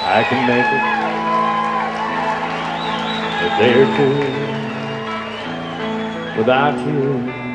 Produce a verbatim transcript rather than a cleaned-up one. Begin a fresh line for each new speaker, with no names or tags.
I can make it a day or two without you.